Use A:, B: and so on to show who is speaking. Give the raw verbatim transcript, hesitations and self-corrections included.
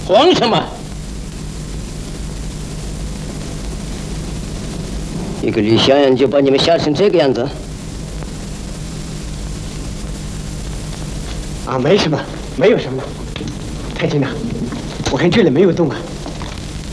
A: 慌什么？一个李小燕就把你们吓成这个样子？
B: 啊，没什么，没有什么。太君呐，我看这里没有动啊。